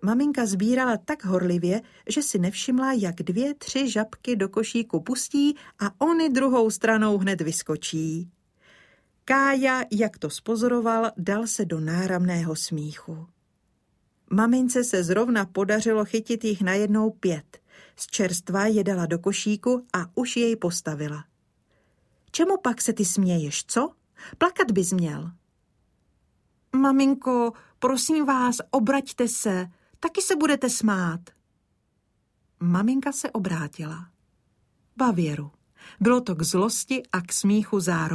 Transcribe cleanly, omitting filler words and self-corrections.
Maminka sbírala tak horlivě, že si nevšimla, jak 2, 3 žabky do košíku pustí a ony druhou stranou hned vyskočí. Kája, jak to spozoroval, dal se do náramného smíchu. Mamince se zrovna podařilo chytit jich najednou 5. Z čerstva je dala do košíku a už jej postavila. Čemu pak se ty směješ, co? Plakat bys měl. Maminko, prosím vás, obraťte se, taky se budete smát. Maminka se obrátila. Bavěru. Bylo to k zlosti a k smíchu zároveň.